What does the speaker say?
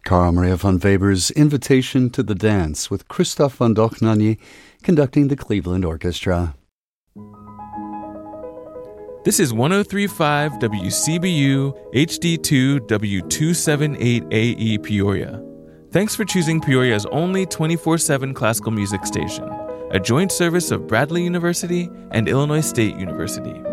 Carl Maria von Weber's Invitation to the Dance with Christoph von Dohnanyi conducting the Cleveland Orchestra. This is 103.5 WCBU HD2 W278AE Peoria. Thanks for choosing Peoria's only 24/7 classical music station, a joint service of Bradley University and Illinois State University.